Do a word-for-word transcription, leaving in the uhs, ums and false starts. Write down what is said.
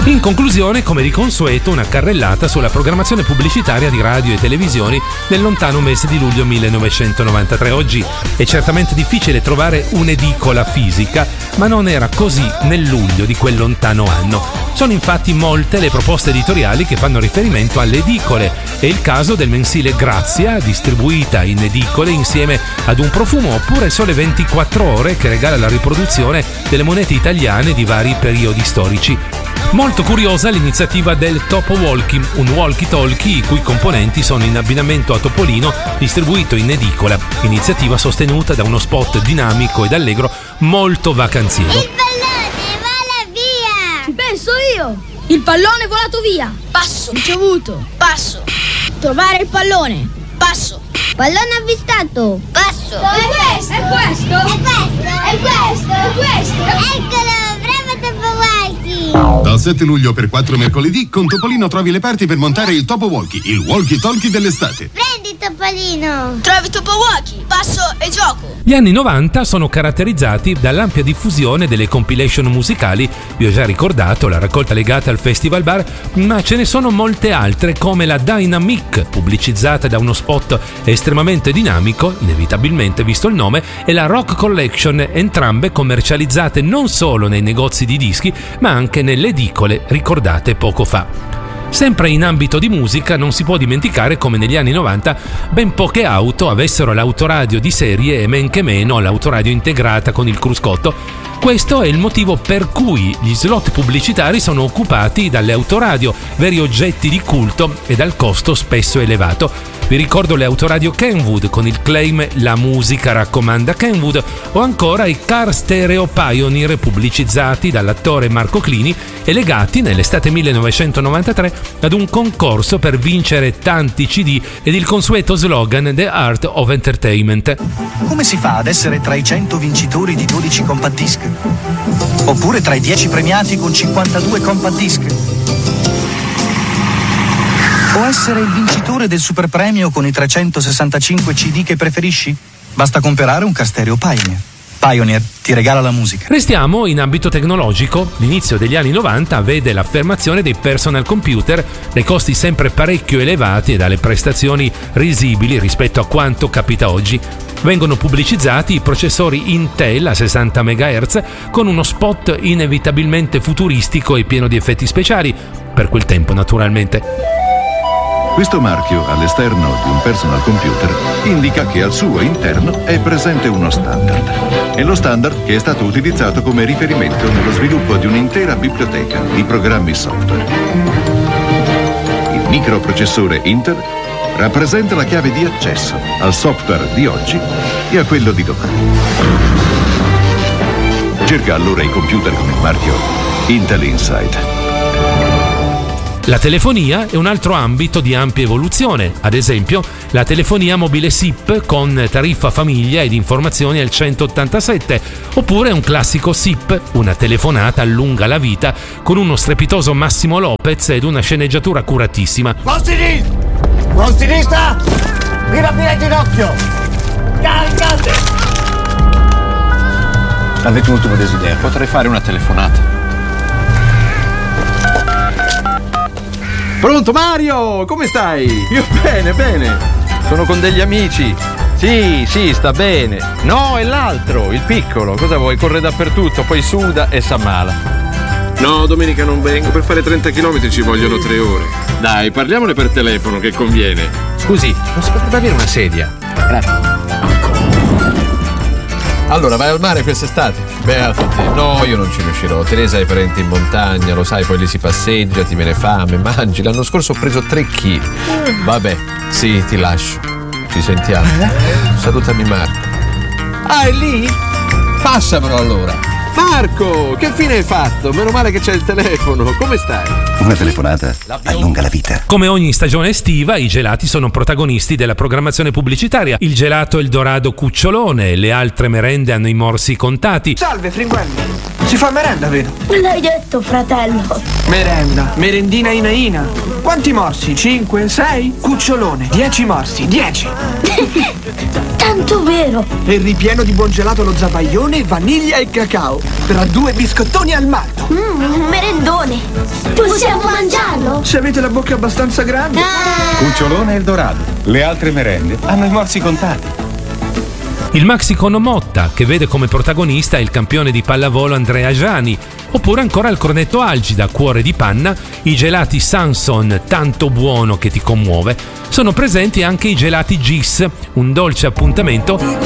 In conclusione, come di consueto, una carrellata sulla programmazione pubblicitaria di radio e televisioni nel lontano mese di luglio millenovecentonovantatré. Oggi è certamente difficile trovare un'edicola fisica, ma non era così nel luglio di quel lontano anno. Sono infatti molte le proposte editoriali che fanno riferimento alle edicole. È il caso del mensile Grazia, distribuita in edicole insieme ad un profumo, oppure Sole ventiquattro Ore, che regala la riproduzione delle monete italiane di vari periodi storici. Molto curiosa l'iniziativa del Topo Walkie, un walkie-talkie i cui componenti sono in abbinamento a Topolino, distribuito in edicola, iniziativa sostenuta da uno spot dinamico ed allegro molto vacanziero. Il pallone vola via! Ci penso io! Il pallone è volato via! Passo! Ricevuto! Passo! Trovare il pallone! Passo! Pallone avvistato! Passo! È questo! È questo! È questo! È questo! È questo! Eccolo! Bravo Topo Walkie! Dal sette luglio per quattro mercoledì con Topolino trovi le parti per montare il Topo Walkie, il walkie-talkie dell'estate. Prendi Topolino! Trovi Topo Walkie! Passo e gioco! Gli anni novanta sono caratterizzati dall'ampia diffusione delle compilation musicali. Vi ho già ricordato la raccolta legata al Festival Bar, ma ce ne sono molte altre, come la Dynamic, pubblicizzata da uno spot estremamente dinamico, inevitabilmente visto il nome, e la Rock Collection, entrambe commercializzate non solo nei negozi di dischi, ma anche nelle edicole ricordate poco fa. Sempre in ambito di musica non si può dimenticare come negli anni novanta ben poche auto avessero l'autoradio di serie e men che meno l'autoradio integrata con il cruscotto. Questo è il motivo per cui gli slot pubblicitari sono occupati dalle autoradio, veri oggetti di culto e dal costo spesso elevato. Vi ricordo le autoradio Kenwood con il claim "La musica raccomanda Kenwood", o ancora i Car Stereo Pioneer pubblicizzati dall'attore Marco Clini e legati nell'estate millenovecentonovantatré ad un concorso per vincere tanti C D ed il consueto slogan The Art of Entertainment. Come si fa ad essere tra i cento vincitori di dodici compact disc? Oppure tra i dieci premiati con cinquantadue compact disc? O essere il vincitore del super premio con i trecentosessantacinque C D che preferisci? Basta comprare un Car Stereo Pioneer. Pioneer ti regala la musica. Restiamo in ambito tecnologico. L'inizio degli anni novanta vede l'affermazione dei personal computer, dai costi sempre parecchio elevati e dalle prestazioni risibili rispetto a quanto capita oggi. Vengono pubblicizzati i processori Intel a sessanta megahertz con uno spot inevitabilmente futuristico e pieno di effetti speciali, per quel tempo naturalmente. Questo marchio all'esterno di un personal computer indica che al suo interno è presente uno standard. È lo standard che è stato utilizzato come riferimento nello sviluppo di un'intera biblioteca di programmi software. Il microprocessore Intel rappresenta la chiave di accesso al software di oggi e a quello di domani. Cerca allora i computer con il marchio Intel Inside. La telefonia è un altro ambito di ampia evoluzione, ad esempio la telefonia mobile S I P con tariffa famiglia ed informazioni al centottantasette, oppure un classico S I P, una telefonata allunga la vita, con uno strepitoso Massimo Lopez ed una sceneggiatura curatissima. Buon sinistra! Buon sinistra! Mira fino al ginocchio! Caricate! Avete un ultimo desiderio? Potrei fare una telefonata. Pronto Mario, come stai? Io bene, bene. Sono con degli amici. Sì, sì, sta bene. No, è l'altro, il piccolo. Cosa vuoi? Corre dappertutto, poi suda e s'ammala. No, domenica non vengo. Per fare trenta chilometri ci vogliono tre ore. Dai, parliamone per telefono che conviene. Scusi, non si potrebbe avere una sedia? Grazie. Allora, vai al mare quest'estate? Beato te. No, io non ci riuscirò. Teresa ha i parenti in montagna, lo sai, poi lì si passeggia, ti viene fame, mangi. L'anno scorso ho preso tre chili. Vabbè, sì, ti lascio. Ci sentiamo. Salutami Marco. Ah, è lì? Passamelo allora. Marco, che fine hai fatto? Meno male che c'è il telefono. Come stai? Una telefonata allunga la vita. Come ogni stagione estiva, i gelati sono protagonisti della programmazione pubblicitaria. Il gelato Eldorado Cucciolone, le altre merende hanno i morsi contati. Salve, fringuelli. Si fa merenda, vedo. Me l'hai detto, fratello. Merenda, merendina ina ina. Quanti morsi? Cinque, sei? Cucciolone, dieci morsi, dieci. Tanto vero. E il ripieno di buon gelato allo zabaione, vaniglia e cacao. Tra due biscottoni al malto. Mmm, merenda Bidone. Possiamo mangiarlo? Se avete la bocca abbastanza grande. Cucciolone Eldorado. Le altre merende hanno i morsi contati. Il Maxicono Motta, che vede come protagonista il campione di pallavolo Andrea Giani, oppure ancora il cornetto Algida, cuore di panna, i gelati Sanson, tanto buono che ti commuove. Sono presenti anche i gelati Gis, un dolce appuntamento